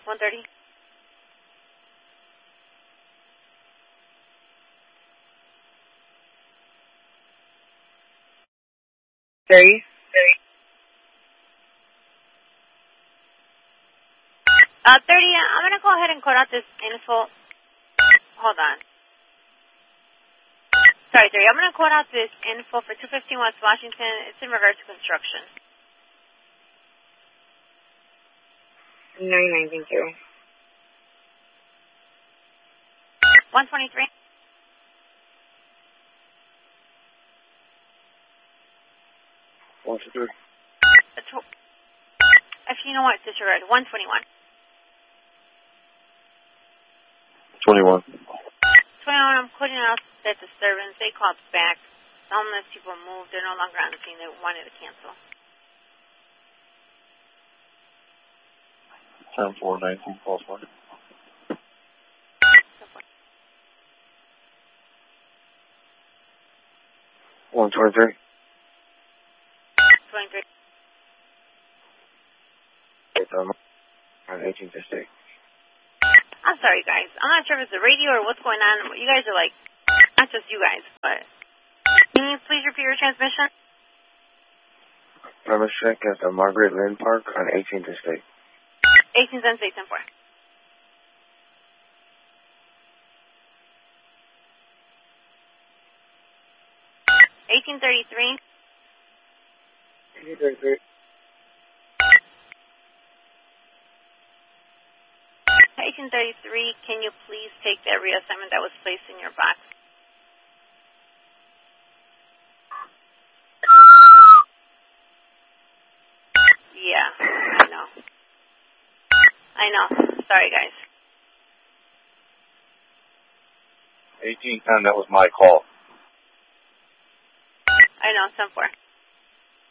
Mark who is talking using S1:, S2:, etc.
S1: 130.
S2: Sorry?
S1: 30, I'm going to go ahead and quote out this info. Hold on. Sorry, 30. I'm going to quote out this info for 215 West Washington. It's in regards to construction.
S2: 99, thank you.
S1: 123. Actually, you know what? Disregard. 121.
S3: 21.
S1: 21, I'm putting out that disturbance. They called back. Some of the people moved. They're no longer on the scene. They wanted to cancel.
S3: 10-4-19, false mark.
S4: 123.
S1: 23.
S4: On 18th Estate.
S1: I'm sorry, guys. I'm not sure if it's the radio or what's going on. You guys are like, not just you guys, but can you please repeat your transmission?
S4: Premise check is the Margaret Lynn Park on 18th Estate.
S1: 18th and 10-4. 1833.
S4: 1833.
S1: 1833, can you please take that reassignment that was placed in your box? Yeah, I know. Sorry, guys.
S3: 1810, that was my call.
S1: I know, 10-4.